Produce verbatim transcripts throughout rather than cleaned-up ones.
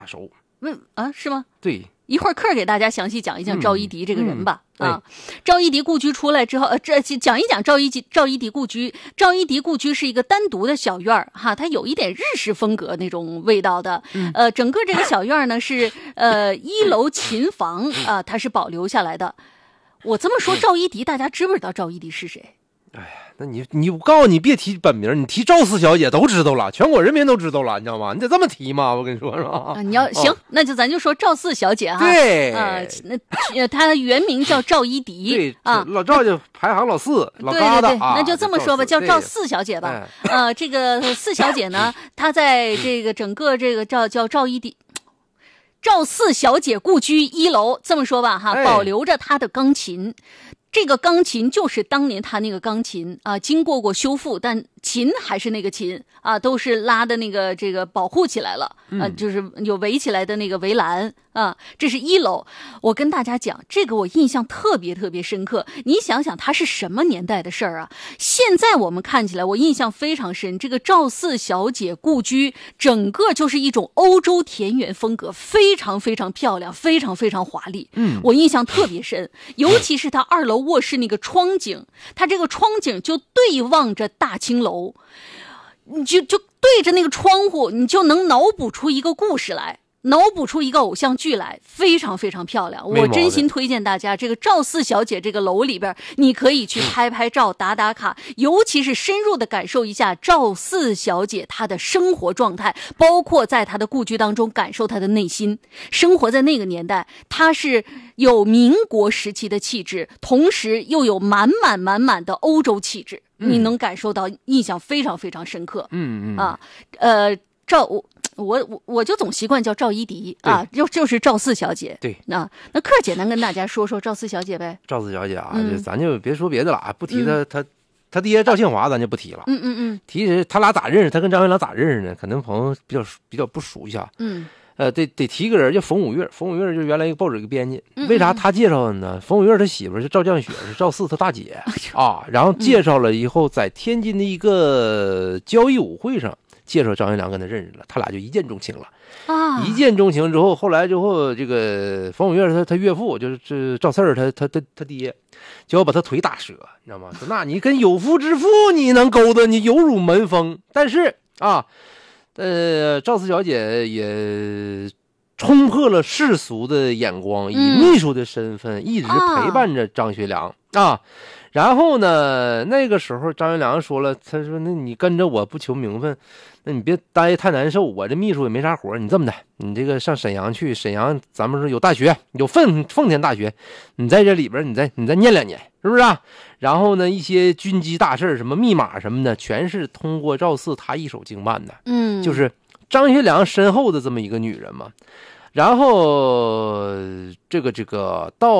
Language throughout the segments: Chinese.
手。 问啊，是吗？ 对。 一会儿课给大家详细讲一讲赵一荻这个人吧。 嗯嗯、 啊，赵一荻故居出来之后，呃，这讲一讲赵一赵一荻故居。赵一荻故居是一个单独的小院儿哈，它有一点日式风格那种味道的。 嗯、 呃，整个这个小院呢是呃一楼琴房啊、呃，它是保留下来的。我这么说，赵一荻大家知不知道赵一荻是谁？ 哎呀，那你你我告诉你，别提本名，你提赵四小姐都知道了，全国人民都知道了，你知道吗？你得这么提嘛，我跟你说是吧？ 啊，你要、哦、行，那就咱就说赵四小姐哈。 对， 呃，那她原名叫赵一荻， 对啊， 老赵就排行老四，老疙瘩对对对、 啊， 那就这么说吧，叫赵四小姐吧。呃，这个四小姐呢，她在这个整个这个叫叫赵一荻。赵四小姐故居一楼，这么说吧哈，保留着她的钢琴。哎，这个钢琴就是当年他那个钢琴啊，经过过修复，但琴还是那个琴啊，都是拉的那个这个保护起来了啊，就是有围起来的那个围栏啊。这是一楼，我跟大家讲，这个我印象特别特别深刻。你想想，它是什么年代的事儿啊？现在我们看起来，我印象非常深。这个赵四小姐故居，整个就是一种欧洲田园风格，非常非常漂亮，非常非常华丽。 嗯， 我印象特别深，尤其是它二楼卧室那个窗景，它这个窗景就对望着大青楼，你就就对着那个窗户，你就能脑补出一个故事来，脑补出一个偶像剧来，非常非常漂亮。我真心推荐大家，这个赵四小姐这个楼里边，你可以去拍拍照、打打卡，尤其是深入的感受一下赵四小姐她的生活状态，包括在她的故居当中感受她的内心。生活在那个年代，她是有民国时期的气质，同时又有满满满满的欧洲气质，你能感受到，印象非常非常深刻。 嗯嗯啊，呃，赵我我我就总习惯叫赵一荻啊，就就是赵四小姐。 对， 那那客简单跟大家说说赵四小姐呗。 赵四小姐啊， 嗯、 就咱就别说别的了啊，不提她她。嗯他爹赵庆华咱就不提了， 嗯嗯嗯， 提他俩咋认识？他跟张学良咋认识呢？可能朋友比较比较不熟悉啊。 嗯， 呃，得得提个人叫冯五岳，冯五岳就是原来一个报纸一个编辑。为啥他介绍的呢？冯五岳他媳妇是赵绛雪，是赵四他大姐啊。然后介绍了以后，在天津的一个交谊舞会上介绍张学良跟他认识了，他俩就一见钟情了。 啊， 一见钟情之后，后来之后，这个冯五岳他他岳父就是这赵四儿他他他他爹，结果把他腿打折，你知道吗？说那你跟有夫之妇你能勾搭，你有辱门风。但是啊，呃，赵四小姐也冲破了世俗的眼光，以秘书的身份一直陪伴着张学良、嗯、啊。然后呢，那个时候张学良说了，他说：“那你跟着我不求名分，那你别待太难受。我这秘书也没啥活，你这么的，你这个上沈阳去，沈阳咱们说有大学，有奉奉天大学，你在这里边，你再你再念两年，是不是啊？然后呢，一些军机大事什么密码什么的，全是通过赵四他一手经办的。 嗯， 就是张学良身后的这么一个女人嘛。”然后这个这个到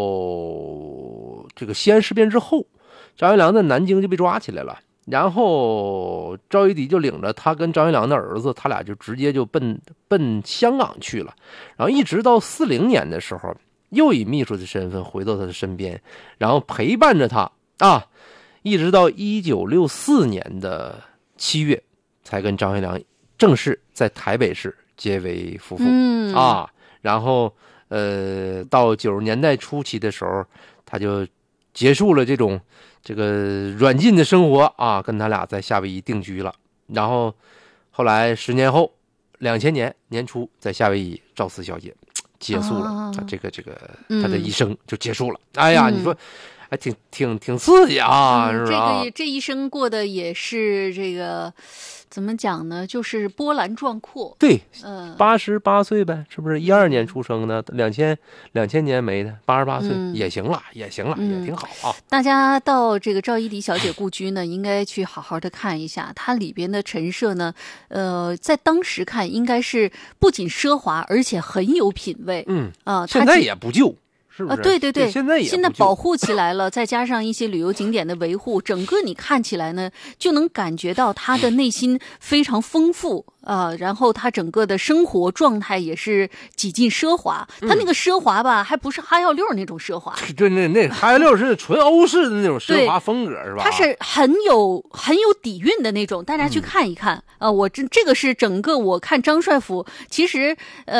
这个西安事变之后，张学良在南京就被抓起来了，然后赵一荻就领着他跟张学良的儿子，他俩就直接就奔奔香港去了。然后一直到四零年的时候，又以秘书的身份回到他的身边，然后陪伴着他啊，一直到一九六四年的七月，才跟张学良正式在台北市结为夫妇、 嗯、 啊，然后呃，到九十年代初期的时候，他就结束了这种这个软禁的生活啊，跟他俩在夏威夷定居了。然后后来十年后，两千年年初，在夏威夷，赵四小姐结束了、啊、这个这个他的一生就结束了。嗯、哎呀，你说还挺挺挺刺激啊， 嗯、 是不是啊？ 这个这一生过的也是这个。怎么讲呢？就是波澜壮阔。 对， 嗯， 八十八岁呗，是不是？一二年出生的，两千两千年没的，八十八岁、嗯、也行了，也行了、嗯，也挺好啊。 大家到这个赵一荻小姐故居呢，应该去好好的看一下，它里边的陈设呢，呃，在当时看应该是不仅奢华，而且很有品位。 嗯啊、呃， 现在也不旧。 是不是？ 啊，对对对， 现在也现在保护起来了，再加上一些旅游景点的维护，整个你看起来呢，就能感觉到他的内心非常丰富啊、呃，然后他整个的生活状态也是几近奢华。他那个奢华吧，还不是哈药六那种奢华， 对，那那哈药六是纯欧式的那种奢华风格，是吧？ 它是很有很有底蕴的那种，大家去看一看啊、嗯呃！我这这个是整个我看张帅府，其实呃。